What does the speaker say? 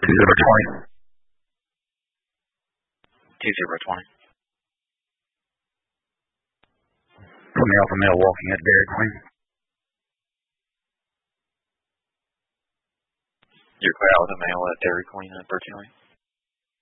2020. 2020. From the alpha male walking at Dairy Queen. You're clear out with a male at Dairy Queen at Berkeley.